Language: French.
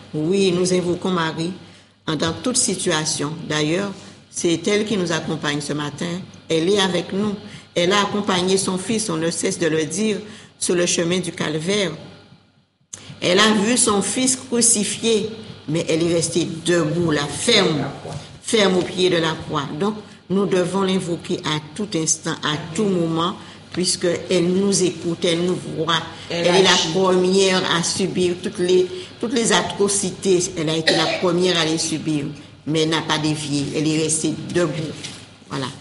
Oui, nous invoquons Marie dans toute situation. D'ailleurs, c'est elle qui nous accompagne ce matin. Elle est avec nous. Elle a accompagné son fils, on ne cesse de le dire, sur le chemin du calvaire. Elle a vu son fils crucifié, mais elle est restée debout, là, ferme au pied de la croix. Donc, nous devons l'invoquer à tout instant, à tout moment, puisqu'elle nous écoute, elle nous voit. Elle est la première à subir toutes les atrocités. Elle a été la première à les subir, mais elle n'a pas dévié. Elle est restée debout. Voilà.